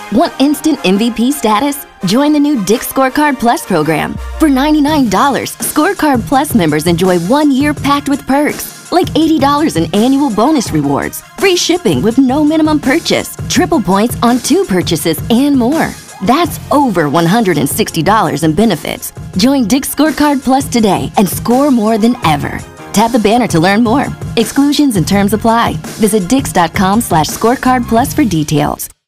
Want instant MVP status? Join the new Dick's Scorecard Plus program. For $99, Scorecard Plus members enjoy 1 year packed with perks, like $80 in annual bonus rewards, free shipping with no minimum purchase, triple points on 2 purchases, and more. That's over $160 in benefits. Join Dick's Scorecard Plus today and score more than ever. Tap the banner to learn more. Exclusions and terms apply. Visit dix.com/scorecard plus for details.